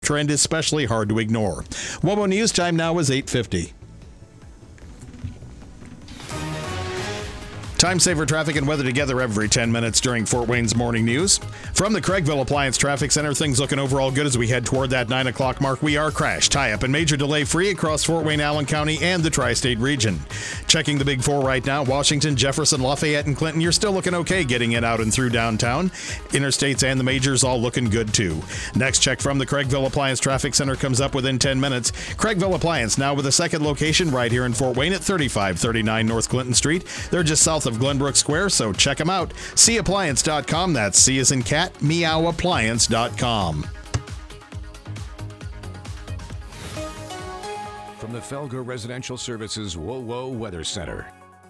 trend especially hard to ignore. WOMO News time now is 8:50. Time saver traffic and weather together every 10 minutes during Fort Wayne's morning news. From the Craigville Appliance Traffic Center, things looking overall good as we head toward that 9 o'clock mark. We are crash, tie-up, and major delay free across Fort Wayne, Allen County, and the tri-state region. Checking the Big Four right now, Washington, Jefferson, Lafayette, and Clinton, you're still looking okay getting in, out, and through downtown. Interstates and the majors all looking good, too. Next check from the Craigville Appliance Traffic Center comes up within 10 minutes. Craigville Appliance now with a second location right here in Fort Wayne at 3539 North Clinton Street. They're just south of Glenbrook Square, so check them out. Appliance.com. That's C as in cat, meowappliance.com. From the Felger Residential Services WOWO Weather Center.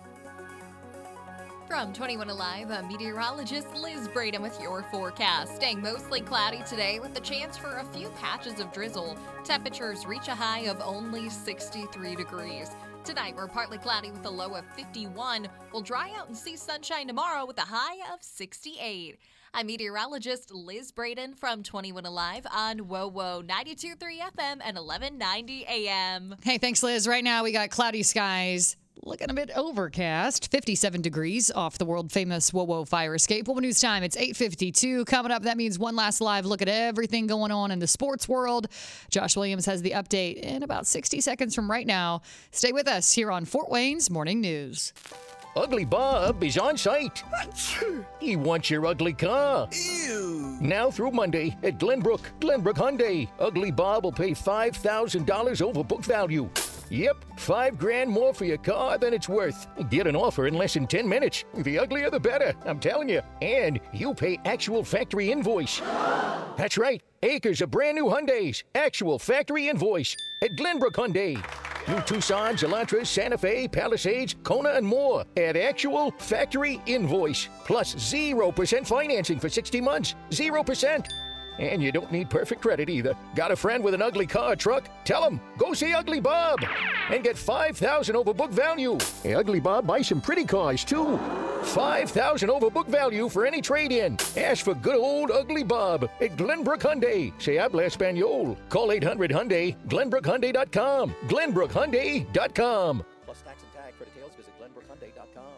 From 21 Alive, I'm meteorologist Liz Braden with your forecast. Staying mostly cloudy today with the chance for a few patches of drizzle. Temperatures reach a high of only 63 degrees. Tonight, we're partly cloudy with a low of 51. We'll dry out and see sunshine tomorrow with a high of 68. I'm meteorologist Liz Braden from 21 Alive on WOWO 92.3 FM and 1190 AM. Hey, thanks, Liz. Right now, we got cloudy skies. Looking a bit overcast, 57 degrees off the world-famous WOWO fire escape. WOWO News time, it's 8:52. Coming up, that means one last live look at everything going on in the sports world. Josh Williams has the update in about 60 seconds from right now. Stay with us here on Fort Wayne's Morning News. Ugly Bob is on site. He wants your ugly car. Ew. Now through Monday at Glenbrook Hyundai. Ugly Bob will pay $5,000 over book value. Yep, $5,000 more for your car than it's worth. Get an offer in less than 10 minutes. The uglier the better, I'm telling you. And you pay actual factory invoice. That's right, acres of brand new Hyundais. Actual factory invoice at Glenbrook Hyundai. New Tucsons, Elantras, Santa Fe, Palisades, Kona, and more at actual factory invoice. Plus 0% financing for 60 months. 0%. And you don't need perfect credit either. Got a friend with an ugly car or truck? Tell him, go see Ugly Bob and get $5,000 over book value. Hey, Ugly Bob buys some pretty cars too. $5,000 over book value for any trade-in. Ask for good old Ugly Bob at Glenbrook Hyundai. Se habla Espanol. Call 800-HYUNDAI, GlenbrookHyundai.com. GlenbrookHyundai.com. Plus tax and tag. For details, visit GlenbrookHyundai.com.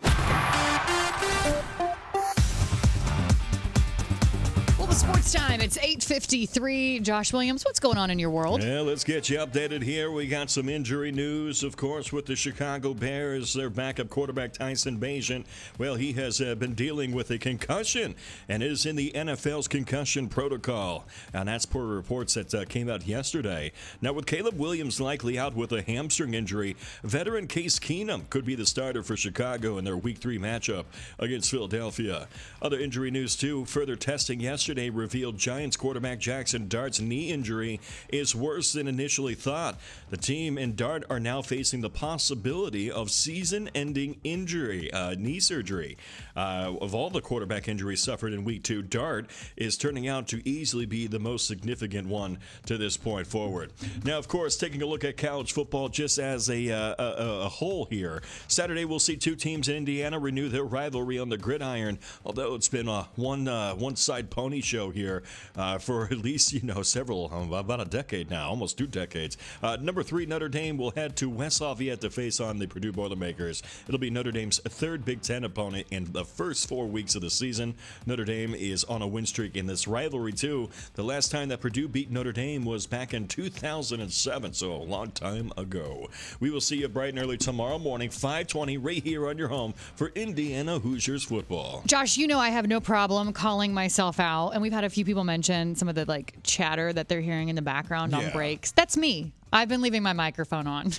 Well, the sports time, it's 8:53. Josh Williams, what's going on in your world? Yeah, let's get you updated here. We got some injury news, of course, with the Chicago Bears. Their backup quarterback, Tyson Bagent, well, he has been dealing with a concussion and is in the NFL's concussion protocol. And that's per reports that came out yesterday. Now, with Caleb Williams likely out with a hamstring injury, veteran Case Keenum could be the starter for Chicago in their Week 3 matchup against Philadelphia. Other injury news, too. Further testing yesterday revealed Giants quarterback Jackson Dart's knee injury is worse than initially thought. The team and Dart are now facing the possibility of season-ending injury, knee surgery. Of all the quarterback injuries suffered in Week 2, Dart is turning out to easily be the most significant one to this point forward. Now, of course, taking a look at college football just as a whole here. Saturday, we'll see two teams in Indiana renew their rivalry on the gridiron, although it's been a one-side pony show here for at least, several, about a decade now, almost 2 decades. Number 3, Notre Dame will head to West Lafayette to face on the Purdue Boilermakers. It'll be Notre Dame's third Big Ten opponent in the first 4 weeks of the season. Notre Dame is on a win streak in this rivalry, too. The last time that Purdue beat Notre Dame was back in 2007, so a long time ago. We will see you bright and early tomorrow morning, 5:20, right here on your home for Indiana Hoosiers football. Josh, I have no problem calling myself out, and we've had a few people mention some of the chatter that they're hearing in the background on breaks. That's me. I've been leaving my microphone on.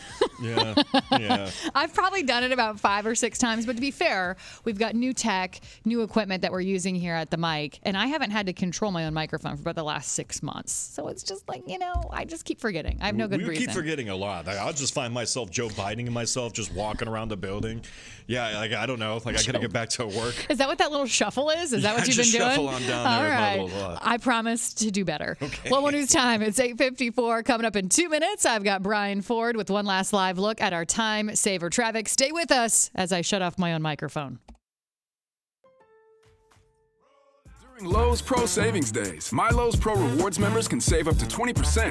Yeah. I've probably done it about 5 or 6 times, but to be fair, we've got new tech, new equipment that we're using here at the mic, and I haven't had to control my own microphone for about the last 6 months. So it's just I just keep forgetting. I have no good reason. We keep forgetting a lot. I'll just find myself Joe Bidening myself just walking around the building. Yeah, I don't know. I got to get back to work. Is that what that little shuffle is? Is that what you've been doing? Shuffle on down there. All right. I promise to do better. Okay. Well, news time. It's 8:54. Coming up in 2 minutes, I've got Brian Ford with one last live look at our time saver traffic. Stay with us as I shut off my own microphone. During Lowe's Pro Savings Days, My Lowe's Pro Rewards members can save up to 20%